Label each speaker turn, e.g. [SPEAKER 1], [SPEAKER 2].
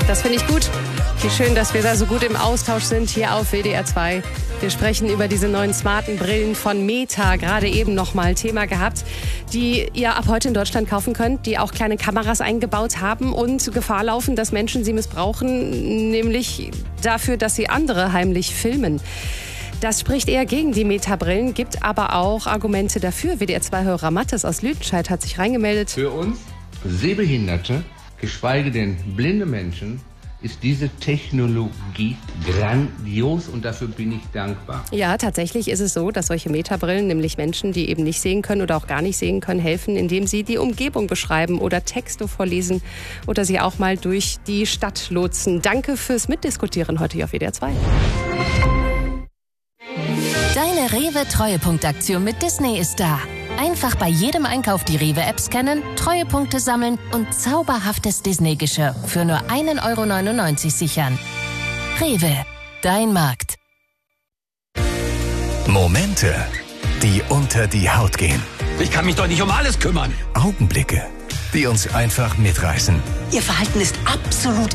[SPEAKER 1] Das finde ich gut. Wie schön, dass wir da so gut im Austausch sind hier auf WDR 2. Wir sprechen über diese neuen smarten Brillen von Meta, gerade eben nochmal Thema gehabt, die ihr ab heute in Deutschland kaufen könnt, die auch kleine Kameras eingebaut haben und Gefahr laufen, dass Menschen sie missbrauchen, nämlich dafür, dass sie andere heimlich filmen. Das spricht eher gegen die Meta-Brillen, gibt aber auch Argumente dafür. WDR2-Hörer Mattes aus Lüdenscheid hat sich reingemeldet.
[SPEAKER 2] Für uns Sehbehinderte, geschweige denn blinde Menschen, ist diese Technologie grandios und dafür bin ich dankbar.
[SPEAKER 1] Ja, tatsächlich ist es so, dass solche Metabrillen nämlich Menschen, die eben nicht sehen können oder auch gar nicht sehen können, helfen, indem sie die Umgebung beschreiben oder Texte vorlesen oder sie auch mal durch die Stadt lotsen. Danke fürs Mitdiskutieren heute hier auf WDR 2.
[SPEAKER 3] Deine Rewe-Treuepunktaktion mit Disney ist da. Einfach bei jedem Einkauf die Rewe-App scannen, Treuepunkte sammeln und zauberhaftes Disney-Geschirr für nur 1,99 € sichern. Rewe, dein Markt.
[SPEAKER 4] Momente, die unter die Haut gehen.
[SPEAKER 5] Ich kann mich doch nicht um alles kümmern.
[SPEAKER 4] Augenblicke, die uns einfach mitreißen.
[SPEAKER 6] Ihr Verhalten ist absolut